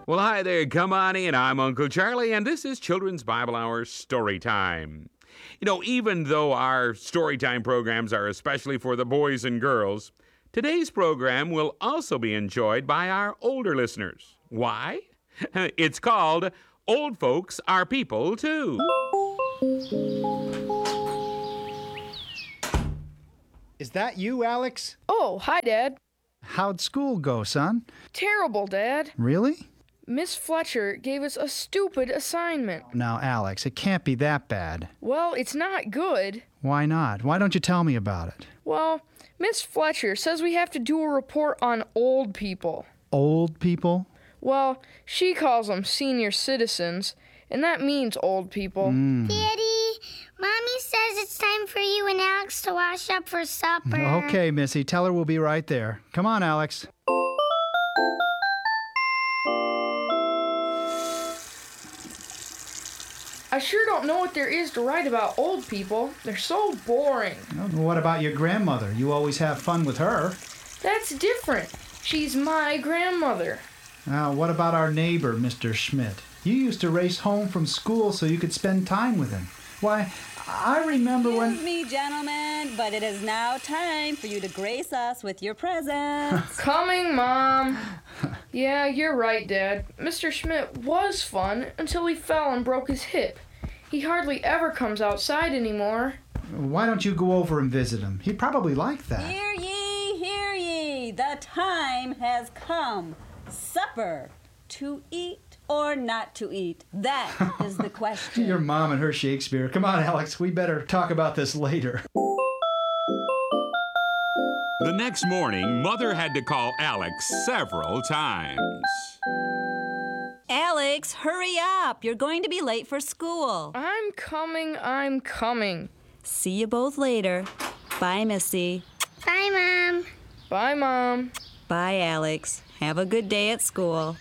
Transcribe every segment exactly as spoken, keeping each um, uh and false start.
Well, hi there. Come on in. I'm Uncle Charlie, and this is Children's Bible Hour Story Time. You know, even though our story time programs are especially for the boys and girls, today's program will also be enjoyed by our older listeners. Why? It's called Old Folks Are People, Too. Is that you, Alex? Oh, hi, Dad. How'd school go, son? Terrible, Dad. Really? Miss Fletcher gave us a stupid assignment. Now, Alex, it can't be that bad. Well, it's not good. Why not? Why don't you tell me about it? Well, Miss Fletcher says we have to do a report on old people. Old people? Well, she calls them senior citizens, and that means old people. Mm. Daddy, Mommy says it's time for you and Alex to wash up for supper. Okay, Missy, tell her we'll be right there. Come on, Alex. I sure don't know what there is to write about old people. They're so boring. Well, what about your grandmother? You always have fun with her. That's different. She's my grandmother. Now, what about our neighbor, Mister Schmidt? You used to race home from school so you could spend time with him. Why, I remember when... Excuse me, gentlemen, but it is now time for you to grace us with your presents. Coming, Mom. Yeah, you're right, Dad. Mister Schmidt was fun until he fell and broke his hip. He hardly ever comes outside anymore. Why don't you go over and visit him? He'd probably like that. Hear ye, hear ye, the time has come. Supper, to eat or not to eat? That is the question. Your mom and her Shakespeare. Come on, Alex, we better talk about this later. The next morning, Mother had to call Alex several times. Alex, hurry up. You're going to be late for school. I'm coming, I'm coming. See you both later. Bye, Missy. Bye, Mom. Bye, Mom. Bye, Alex. Have a good day at school.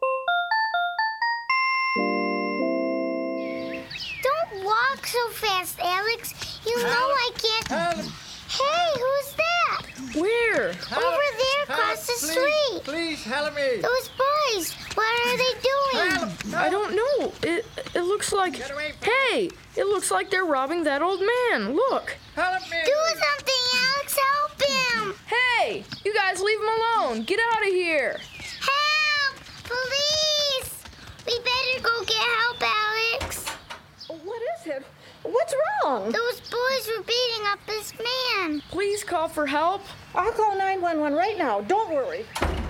Don't walk so fast, Alex. You know I can't... Help. Hey, who's that? Where? Over there across the Please, street. Please help me. Those boys, what are they doing? Help. I don't know. It it looks like... Get away from Hey! It looks like they're robbing that old man. Look. Help me. Do something, Alex. Help him. Hey! You guys leave him alone. Get out of here. Help! Police! We better go get help, Alex. What is it? What's wrong? Those boys were beating up this man. Please call for help. I'll call nine one one right now. Don't worry.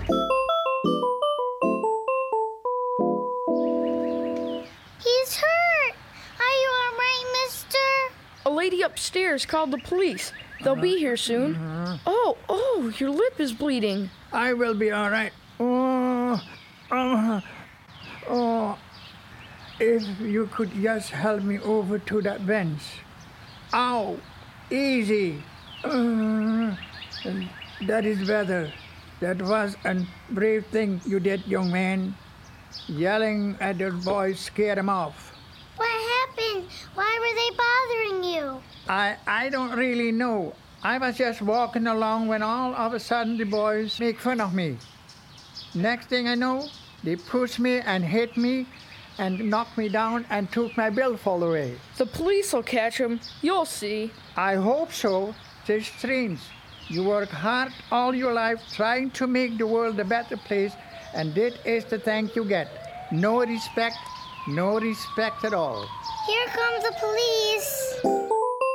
He's hurt. Are you all right, mister? A lady upstairs called the police. They'll be here soon. Oh, oh, your lip is bleeding. I will be all right. Oh, oh, oh. If you could just help me over to that bench. Ow. Easy. Uh, that is better. That was a brave thing you did, young man. Yelling at those boys scared them off. What happened? Why were they bothering you? I, I don't really know. I was just walking along when all of a sudden the boys make fun of me. Next thing I know, they pushed me and hit me and knocked me down and took my billfold away. The police will catch him. You'll see. I hope so. It's strange. You work hard all your life trying to make the world a better place, and this is the thank you get. No respect, no respect at all. Here comes the police.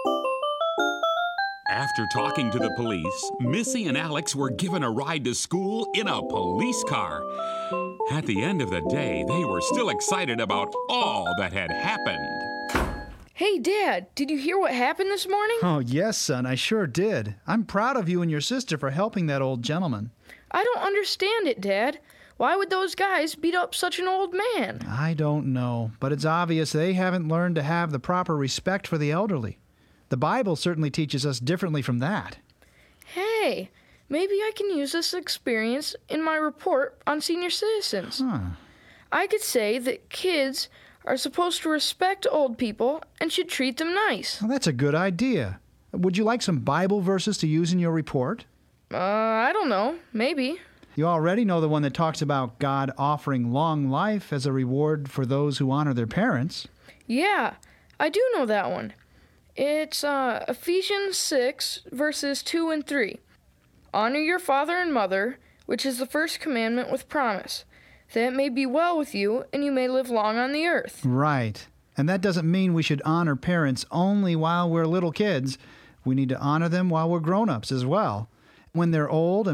After talking to the police, Missy and Alex were given a ride to school in a police car. At the end of the day, they were still excited about all that had happened. Hey, Dad, did you hear what happened this morning? Oh, yes, son, I sure did. I'm proud of you and your sister for helping that old gentleman. I don't understand it, Dad. Why would those guys beat up such an old man? I don't know, but it's obvious they haven't learned to have the proper respect for the elderly. The Bible certainly teaches us differently from that. Hey, maybe I can use this experience in my report on senior citizens. Huh. I could say that kids are supposed to respect old people and should treat them nice. Well, that's a good idea. Would you like some Bible verses to use in your report? Uh, I don't know. Maybe. You already know the one that talks about God offering long life as a reward for those who honor their parents. Yeah, I do know that one. It's uh, Ephesians six, verses two and three. Honor your father and mother, which is the first commandment with promise, that it may be well with you and you may live long on the earth. Right. And that doesn't mean we should honor parents only while we're little kids. We need to honor them while we're grown-ups as well. When they're old and